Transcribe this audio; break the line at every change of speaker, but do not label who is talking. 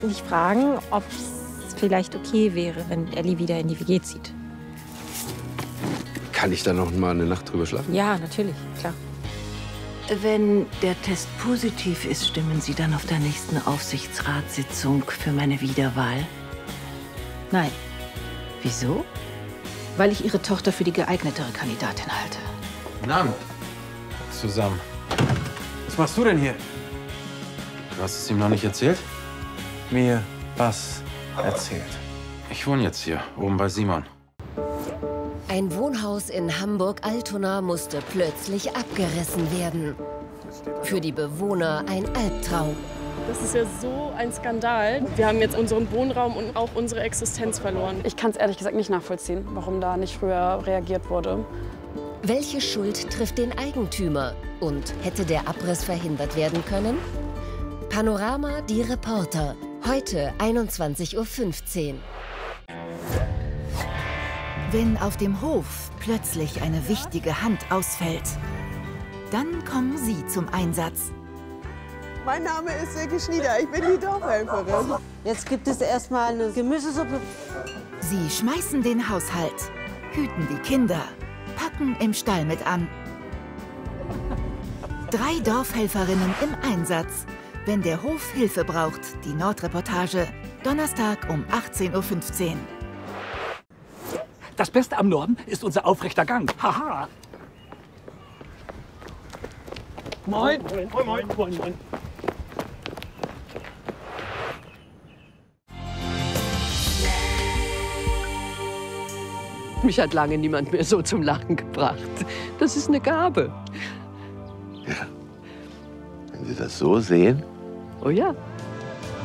Mich fragen, ob es vielleicht okay wäre, wenn Ellie wieder in die WG zieht.
Kann ich da noch mal eine Nacht drüber schlafen?
Ja, natürlich, klar.
Wenn der Test positiv ist, stimmen Sie dann auf der nächsten Aufsichtsratssitzung für meine Wiederwahl?
Nein,
Wieso?
weil ich Ihre Tochter für die geeignetere Kandidatin halte.
Guten Abend. Zusammen. Was machst du denn hier? Du hast es ihm noch nicht erzählt? Mir was erzählt. Ich wohne jetzt hier, oben bei Simon.
Ein Wohnhaus in Hamburg-Altona musste plötzlich abgerissen werden. Für die Bewohner ein Albtraum.
Das ist ja so ein Skandal. Wir haben jetzt unseren Wohnraum und auch unsere Existenz verloren.
Ich kann es ehrlich gesagt nicht nachvollziehen, warum da nicht früher reagiert wurde.
Welche Schuld trifft den Eigentümer? Und hätte der Abriss verhindert werden können? Panorama, die Reporter. Heute 21:15 Uhr.
Wenn auf dem Hof plötzlich eine wichtige Hand ausfällt, dann kommen Sie zum Einsatz.
Mein Name ist Silke Schnieder, ich bin die Dorfhelferin. Jetzt gibt es erstmal eine Gemüsesuppe.
Sie schmeißen den Haushalt, hüten die Kinder, packen im Stall mit an. 3 Dorfhelferinnen im Einsatz, wenn der Hof Hilfe braucht. Die Nordreportage, Donnerstag um 18:15 Uhr.
Das Beste am Norden ist unser aufrechter Gang. Haha. Moin. Moin, moin, moin, moin.
Mich hat lange niemand mehr so zum Lachen gebracht. Das ist eine Gabe.
Ja. Wenn Sie das so sehen?
Oh ja.